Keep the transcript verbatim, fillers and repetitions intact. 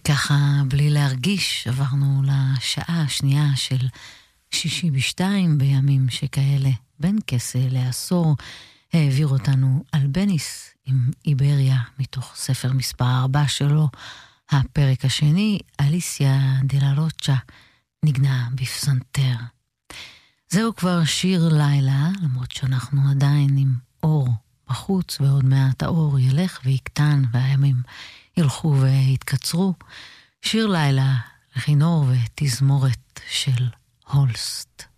וככה בלי להרגיש עברנו לשעה השנייה של שישי בשתיים בימים שכאלה. בן כסה לעשור העביר אותנו אלבניס עם איבריה מתוך ספר מספר ארבע שלו. הפרק השני, אליסיה דללוצ'ה, נגנה בפסנתר. זהו כבר שיר לילה, למרות שאנחנו עדיין עם אור בחוץ, ועוד מעט האור ילך ויקטן והימים ילכו והתקצרו. שיר לילה לכינור ותזמורת של הולסט.